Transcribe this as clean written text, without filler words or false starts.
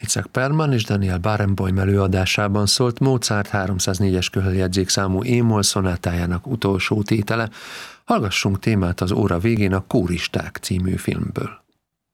Jacek Perlman és Daniel Barenboim előadásában szólt Mozart 304-es köhöljegyzékszámú e-moll szonátájának utolsó tétele. Hallgassunk témát az óra végén a Kóristák című filmből.